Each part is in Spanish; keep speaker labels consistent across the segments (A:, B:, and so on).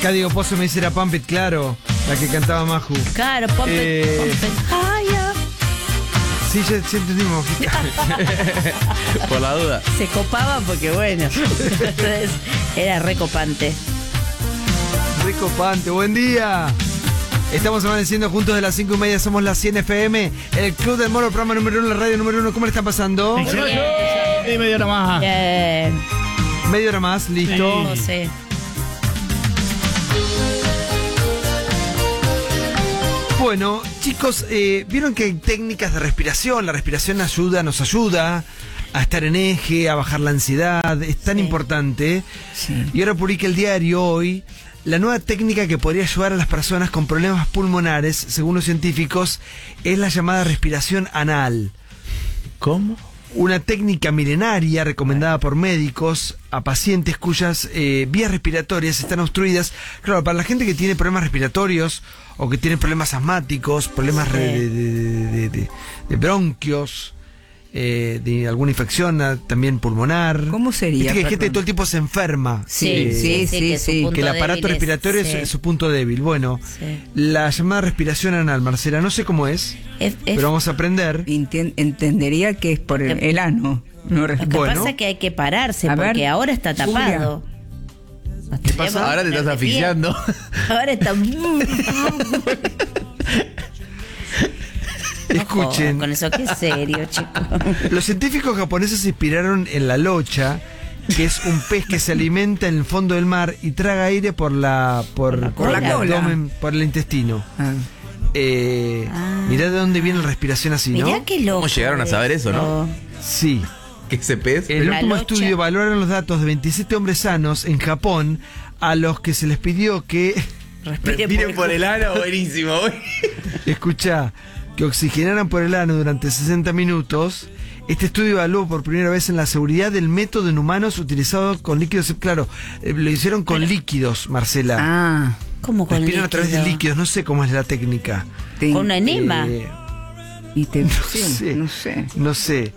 A: Acá Diego Pozo me dice era Pump It, claro, la que cantaba Maju.
B: Claro, Pump It.
A: Sí, ya entendimos.
C: Por la duda.
B: Se copaba porque bueno, entonces era recopante.
A: Recopante, buen día. Estamos amaneciendo juntos de las 5:30, somos la 100 FM, el Club del Moro, programa número 1, la radio número 1. ¿Cómo le está pasando?
D: Y media hora más.
B: Bien.
A: Media hora más, listo.
B: No sé.
A: Bueno, chicos, vieron que hay técnicas de respiración. La respiración nos ayuda a estar en eje, a bajar la ansiedad. Es tan importante.
D: Sí.
A: Y ahora publica el diario hoy la nueva técnica que podría ayudar a las personas con problemas pulmonares, según los científicos, es la llamada respiración anal.
C: ¿Cómo?
A: Una técnica milenaria recomendada por médicos a pacientes cuyas vías respiratorias están obstruidas. Claro, para la gente que tiene problemas respiratorios o que tiene problemas asmáticos, problemas de bronquios, de alguna infección también pulmonar.
D: ¿Cómo sería?
A: Viste que hay gente que
D: Perdón.
A: todo el tiempo se enferma.
D: Sí.
A: Que el aparato respiratorio es su punto débil. Bueno, la llamada respiración anal, Marcela, no sé cómo es, pero vamos a aprender.
D: Entendería que es por el ano. No
B: Lo que pasa es que hay que pararse porque ahora está tapado.
A: ¿Qué pasa?
C: Ahora te estás asfixiando.
B: Ahora está.
A: Escuchen.
B: Con eso que es serio, chicos.
A: Los científicos japoneses se inspiraron en la locha, que es un pez que se alimenta en el fondo del mar y traga aire por el abdomen, por el intestino. Mirá de dónde viene la respiración así, ¿no?
B: Mirá qué loco.
C: ¿Cómo llegaron a saber eso, no?
A: Sí.
C: ¿Que ese pez?
A: El
B: La
A: último
B: locha.
A: estudio valoraron los datos de 27 hombres sanos en Japón a los que se les pidió que,
C: Respiren por el ano, buenísimo.
A: escuchá, que oxigenaran por el ano durante 60 minutos. Este estudio evaluó por primera vez en la seguridad del método en humanos utilizado con líquidos. Claro, lo hicieron con líquidos, Marcela.
B: ¿Cómo con
A: Respiran a través de
B: líquido?
A: líquidos, no sé cómo es la técnica.
B: Con una enema.
A: No sé.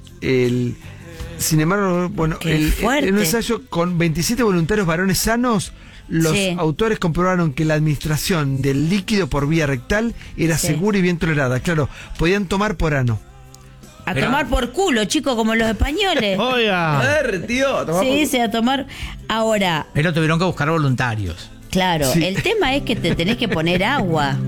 A: Sin embargo, bueno,
B: Qué fuerte.
A: en un ensayo con 27 voluntarios varones sanos, los autores comprobaron que la administración del líquido por vía rectal era segura y bien tolerada. Claro, podían tomar por ano.
B: A tomar por culo, chicos, como los españoles.
D: Oiga.
C: A ver, tío.
B: Sí, dice a tomar. Ahora,
D: Pero tuvieron que buscar voluntarios.
B: claro,
A: Sí.
B: el tema es que te tenés que poner agua.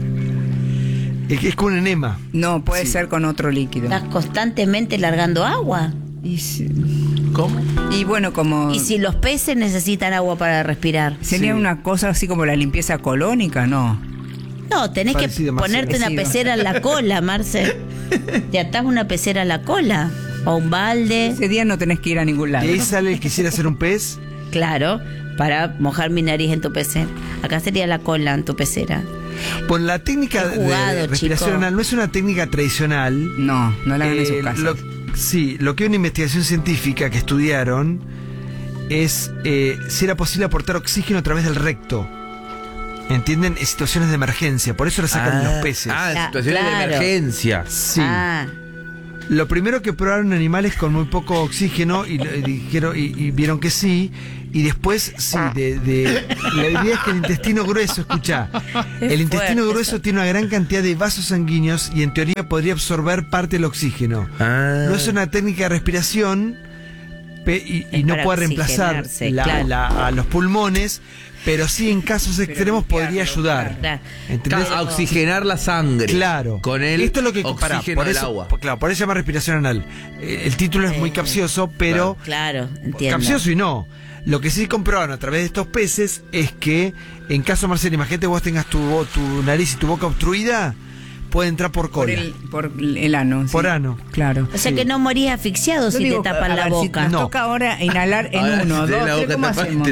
A: Es con un enema.
D: No, puede ser con otro líquido.
B: Estás constantemente largando agua.
C: ¿Cómo?
D: Y bueno, como
B: Y si los peces necesitan agua para respirar.
D: sería
A: Sí.
D: una cosa así como la limpieza colónica, ¿no?
B: No, tenés
A: Parecido,
B: que ponerte
D: Marcelo.
B: una pecera en la cola, Marce. Te atás una pecera a la cola. O un balde.
D: Ese día no tenés que ir a ningún lado.
A: De ahí sale el quisiera ser un pez.
B: Claro, para mojar mi nariz en tu pecera. Acá sería la cola en tu pecera.
A: Bueno, la técnica
B: Qué jugado,
A: de respiración
B: chico.
A: anal no es una técnica tradicional.
D: No la hagan en su casa.
A: Lo que hay una investigación científica que estudiaron es si era posible aportar oxígeno a través del recto. ¿Entienden? En situaciones de emergencia. Por eso lo sacan los peces.
C: Situaciones de
B: Claro.
C: emergencia.
A: Sí.
B: Ah,
A: Lo primero que probaron animales con muy poco oxígeno y dijeron y vieron que sí. Y después, sí, la idea es que el intestino grueso, escuchá, el intestino
B: fuerte
A: grueso tiene una gran cantidad de vasos sanguíneos y en teoría podría absorber parte del oxígeno. No es una técnica de respiración y
B: Es
A: no
B: para
A: puede reemplazar
B: oxigenarse, claro.
A: a los pulmones, pero sí en casos extremos podría ayudar.
B: claro.
A: ¿Entendés?
C: A oxigenar la sangre.
A: Claro.
C: Con el
A: Esto es lo que
C: oxígeno
A: por
C: del
A: eso,
C: agua.
A: Claro, por eso se llama respiración anal. El título es muy capcioso, pero
B: Claro, entiendo.
A: capcioso y no. Lo que sí comprobaron a través de estos peces es que en caso, Marcelo, imagínate vos tengas tu nariz y tu boca obstruida, puede entrar por cola.
D: Por el ano.
A: Por
D: sí.
A: ano.
D: Claro.
B: O sea que no morís asfixiado
D: Yo
B: si
D: digo,
B: te tapan
D: a
B: la
D: ver,
B: boca.
D: Si nos
A: No.
D: toca ahora inhalar en
C: Ahora,
D: 1,
C: si
D: 2,
C: tenés la
D: 3,
C: boca
D: ¿cómo
C: tapada,
D: hacemos?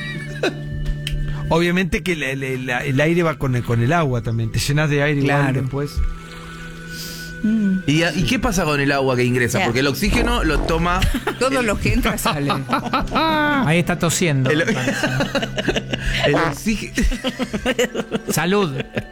A: Obviamente que el aire va con el agua también. Te llenas de aire igual
D: Claro.
A: después.
C: ¿Y qué pasa con el agua que ingresa?
B: O sea,
C: Porque el oxígeno lo toma.
D: Todo lo que entra sale.
E: Ahí está tosiendo.
C: El oxígeno.
E: Salud.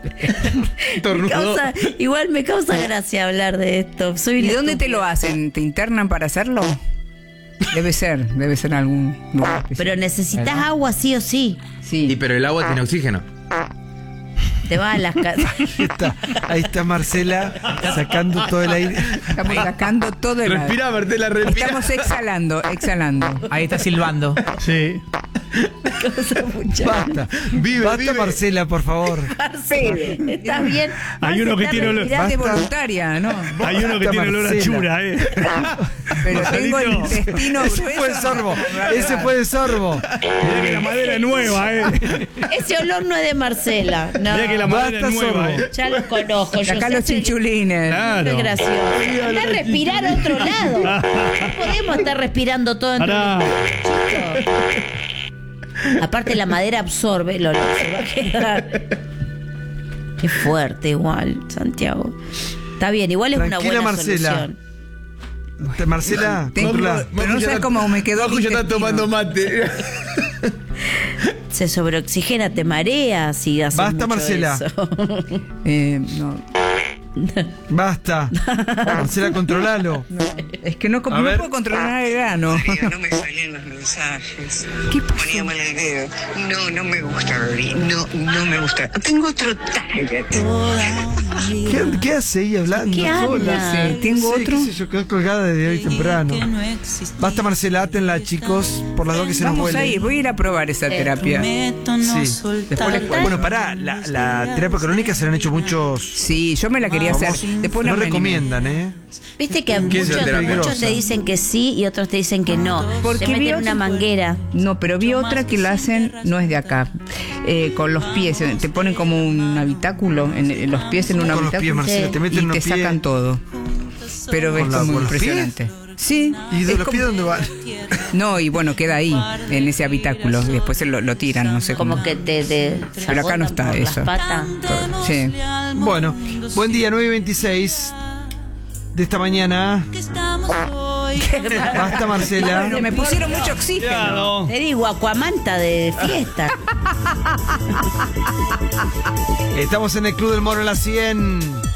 B: Igual me causa gracia hablar de esto. Soy
D: ¿Y
B: una
D: dónde te
B: estúpida.
D: lo hacen? ¿Te internan para hacerlo? Debe ser algún lugar especial.
B: Pero necesitas agua sí o sí.
D: Sí.
C: Pero el agua tiene oxígeno.
B: Te vas a las casas.
A: Ahí está Marcela sacando todo el aire.
D: Estamos sacando todo el aire.
C: Respira, Martela, respira.
D: Estamos exhalando.
E: Ahí está silbando.
F: Sí.
A: Basta. Basta, Marcela, por favor.
B: ¿Estás bien?
F: Hay uno que tiene olor.
D: Mirate
A: Basta.
D: voluntaria, ¿no?
F: Hay uno que
A: Basta,
F: tiene olor a
A: Marcela.
F: chura,
D: Pero tengo el
F: Marcelito.
D: intestino
A: Ese fue de sorbo. Ese fue de sorbo.
F: Mirá que la madera es nueva,
B: Ese olor no es de Marcela. No.
F: Mirá que la madera
A: Basta,
F: es nueva,
A: sorbo.
B: Ya los conozco.
D: Acá
B: yo
D: los
B: sé-
D: chinchulines.
F: Claro.
B: Qué gracioso. Anda a respirar a otro lado. No podemos estar respirando todo en
F: Pará.
B: Aparte la madera absorbe el olor. Se va a quedar. Qué fuerte igual, Santiago. Está bien, igual es
A: Tranquila,
B: una buena
A: Marcela.
B: solución.
A: Marcela,
D: Tengo-
A: controla.
D: pero no sabes cómo me quedó el
C: Maju ya está
D: intestino.
C: tomando mate.
B: Se sobreoxigena, te mareas y haces
A: Basta,
B: mucho
A: Marcela.
B: eso.
D: No,
A: Basta. Marcela, controlalo.
D: es que no
A: A
D: no
A: ver.
D: puedo controlar el grano.
G: No me salen los mensajes.
D: ¿Qué pasó?
G: Ponía mal el dedo. No me gusta, Gaby. No me gusta. Tengo otro target.
A: ¿Qué hace ahí hablando?
B: ¿Qué
A: sola?
B: habla?
D: Sí, tengo
A: Sí,
D: otro.
A: qué sé yo, quedó colgada desde hoy temprano. Basta, Marcela, átenla, chicos, por las dos que se nos
D: Vamos a ir,
A: vuelen.
D: voy a ir a probar esa terapia.
A: Sí.
D: Después les cuento.
A: Bueno, pará, la terapia cronónica se la han hecho muchos.
D: Sí, yo me la quería hacer. Después
A: No
D: me animé.
A: recomiendan, ¿eh?
B: Viste que
C: ¿Qué es la terapia?
B: muchos te dicen que sí y otros te dicen que no.
D: Porque
B: Te
D: vi
B: meten
D: otra-
B: una manguera.
D: No, pero vi otra que la hacen, no es de acá, con los pies. Te ponen como un habitáculo, en los pies en un
A: Con los
D: habitáculo.
A: pies, Marcela, te meten
D: y
A: unos
D: te
A: pies.
D: sacan todo. Pero es
A: ¿Con la-
D: como
A: con los pies?
D: impresionante. Sí.
A: ¿Y de
D: es
A: los
D: como-
A: pies dónde van?
D: No, y bueno, queda ahí, en ese habitáculo. Y después lo tiran, no sé cómo.
B: Como que te
D: Pero acá no está
B: por
D: eso.
B: las patas.
D: Sí.
A: Bueno, buen día, 9:26 de esta mañana. Basta, Marcela.
D: Bueno, me pusieron mucho oxígeno.
B: Te digo, Aquamanta de fiesta.
A: Estamos en el Club del Moro en la 100.